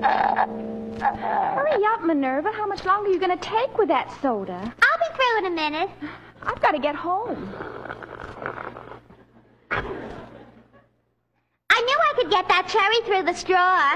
Hurry up, Minerva. How much longer are you going to take with that soda? I'll be through in a minute. I've got to get home. I knew I could get that cherry through the straw.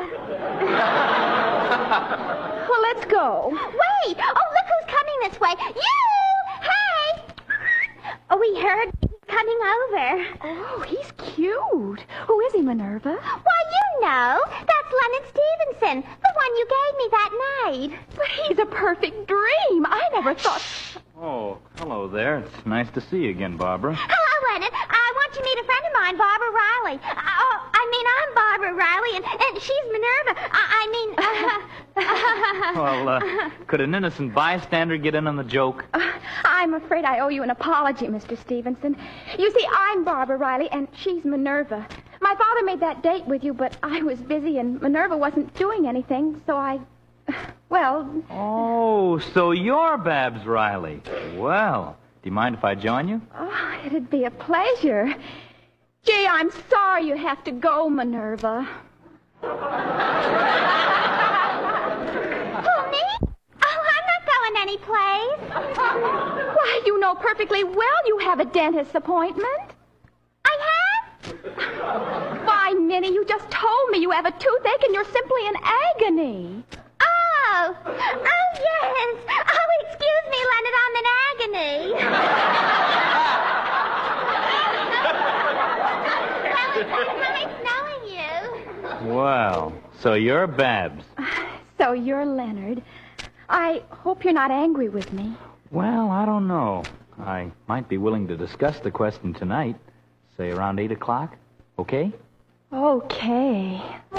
Well, let's go. Wait! Oh, look who's coming this way. You! Hey! Oh, we heard he's coming over. Oh, he's cute. Who is he, Minerva? Why, you know. That's Leonard Stevenson, the one you gave me that night. But he's a perfect dream. I never thought... Oh, hello there. It's nice to see you again, Barbara. Hello, Leonard. I want to meet a friend of mine, Barbara Riley. I'm Barbara Riley, and she's Minerva. Well, could an innocent bystander get in on the joke? I'm afraid I owe you an apology, Mr. Stevenson. You see, I'm Barbara Riley, and she's Minerva. My father made that date with you, but I was busy, and Minerva wasn't doing anything, so well... Oh, so you're Babs Riley. Well, do you mind if I join you? Oh, it'd be a pleasure. Gee, I'm sorry you have to go, Minerva. Who, me? Oh, I'm not going anyplace. Why, you know perfectly well you have a dentist's appointment. I have? Why, Minnie, you just told me you have a toothache and you're simply in agony. Oh, yes. Oh, excuse me, Leonard, I'm in agony. Well, it's nice knowing you. Well, so you're Babs. So you're Leonard. I hope you're not angry with me. Well, I don't know. I might be willing to discuss the question tonight, say around 8 o'clock. Okay? Okay.